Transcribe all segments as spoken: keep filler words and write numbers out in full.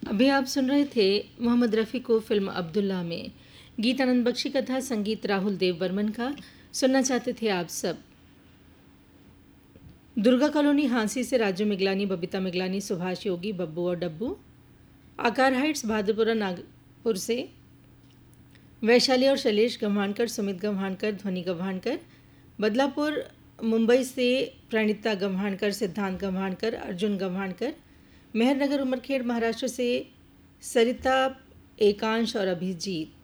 अभी आप सुन रहे थे मोहम्मद रफ़ी को फिल्म अब्दुल्ला में। गीत आनंद बख्शी का था, संगीत राहुल देव बर्मन का। सुनना चाहते थे आप सब। दुर्गा कॉलोनी हांसी से राजू मिगलानी, बबीता मिगलानी, सुभाष योगी, बब्बू और डब्बू। आकार हाइट्स बहादुरपुरा नागपुर से वैशाली और शैलेश गम्हानकर, सुमित गम्हानकर, ध्वनि गम्हानकर। बदलापुर मुंबई से प्रणीता गम्हानकर, सिद्धांत गम्हानकर, अर्जुन गम्हानकर। मेहरनगर उमरखेड़ महाराष्ट्र से सरिता, एकांश और अभिजीत।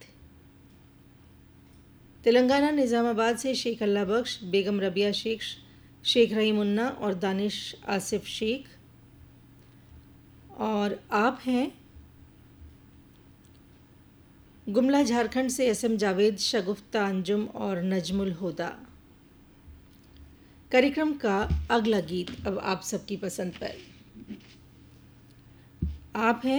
तेलंगाना निज़ामाबाद से शेख अल्लाह बख्श, बेगम रबिया शेख, शेख रहीम उन्ना और दानिश आसिफ शेख। और आप हैं गुमला झारखंड से एस एम जावेद, शगुफ्ता अंजुम और नजमुल हुदा। कार्यक्रम का अगला गीत अब आप सबकी पसंद पर। आप हैं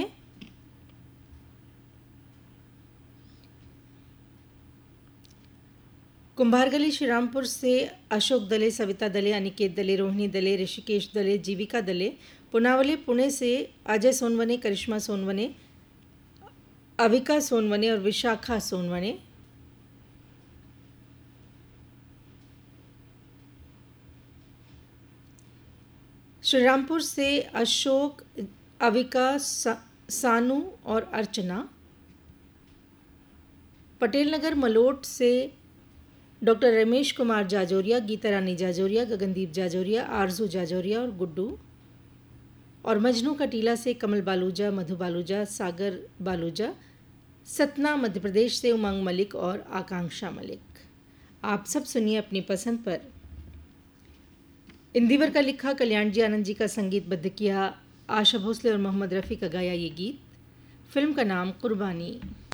कुंभारगली श्रीरामपुर से अशोक दले, सविता दले, अनिकेत दले, रोहिणी दले, ऋषिकेश दले, जीविका दले। पुनावली पुणे से अजय सोनवने, करिश्मा सोनवने, अविका सोनवने और विशाखा सोनवने। श्रीरामपुर से अशोक, अविका, सा, सानू और अर्चना। पटेल नगर मलोट से डॉक्टर रमेश कुमार जाजोरिया, गीता रानी जाजोरिया, गगनदीप जाजोरिया, आरजू जाजोरिया और गुड्डू। और मजनू का टीला से कमल बालूजा, मधु बालूजा, सागर बालूजा। सतना मध्य प्रदेश से उमंग मलिक और आकांक्षा मलिक। आप सब सुनिए अपनी पसंद पर। इंदिवर का लिखा, कल्याण जी आनंद जी का संगीतबद्ध किया, आशा भोसले और मोहम्मद रफ़ी का गाया ये गीत। फिल्म का नाम कुर्बानी।